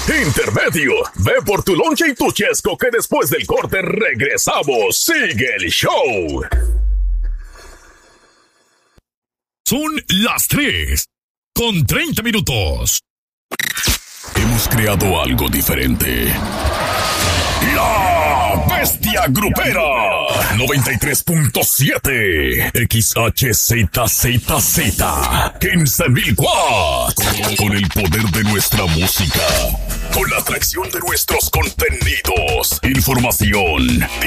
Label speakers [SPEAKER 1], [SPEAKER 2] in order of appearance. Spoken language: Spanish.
[SPEAKER 1] Intermedio, ve por tu lonche y tu chesco que después del corte regresamos. Sigue el show.
[SPEAKER 2] Son las 3:30.
[SPEAKER 1] Hemos creado algo diferente. La Bestia Grupera 93.7 XHZZZ 15,000 watts. Con el poder de nuestra música, con la atracción de nuestros contenidos, información,